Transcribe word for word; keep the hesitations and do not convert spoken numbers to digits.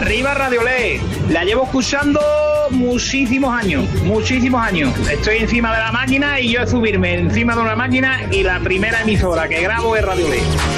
Arriba Radiolé, la llevo escuchando muchísimos años, muchísimos años. Estoy encima de la máquina y yo subirme encima de una máquina y la primera emisora que grabo es Radiolé.